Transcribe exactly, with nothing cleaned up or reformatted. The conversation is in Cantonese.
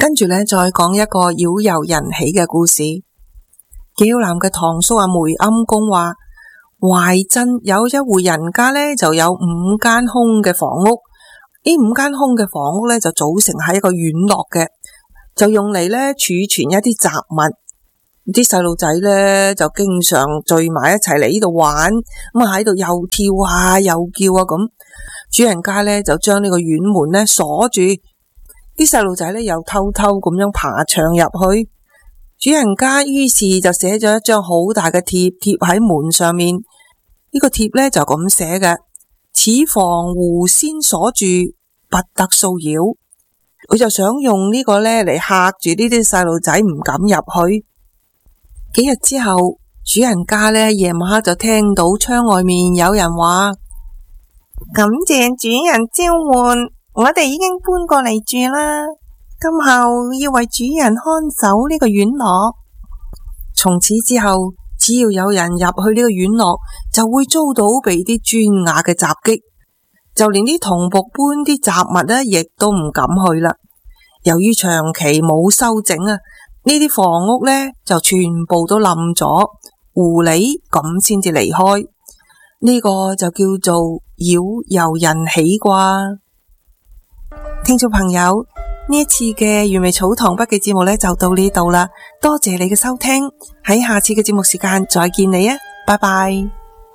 跟住呢，再講一個擾遊人喜嘅故事。紀曉嵐嘅堂叔阿梅庵公話，懷鎮有一戶人家呢，就有五間空嘅房屋。呢五間空嘅房屋呢，就組成係一個院落嘅，就用嚟呢儲存一啲雜物。啲細路仔呢，就經常聚埋一齊嚟呢度玩，咁啊喺度又跳啊又叫啊咁。主人家呢，就將呢個院門呢鎖住，啲細路仔呢，又偷偷咁樣爬牆入去。主人家於是就寫咗一張好大嘅貼貼喺門上面。呢個貼呢，就咁寫嘅：此房戶先鎖住，不得騷擾。佢就想用呢個呢嚟嚇住呢啲細路仔唔敢入去。幾日之後，主人家呢夜晚黑就聽到窗外面有人話：感謝主人召喚，我哋已經搬過嚟住啦。今後要為主人看守呢個院落。從此之後，只要有人入去呢個院落，就會遭到被啲磚瓦嘅襲擊，就連啲僮僕搬啲雜物呢，亦都唔敢去啦。由於長期冇修整啊，呢啲房屋呢，就全部都冧咗，狐狸咁先至離開。呢、這個就叫做擾遊人喜啩。聽眾朋友，呢一次嘅原味草堂筆記節目呢，就到呢度啦，多謝你嘅收聽，喺下次嘅節目時間再見你啊，拜拜。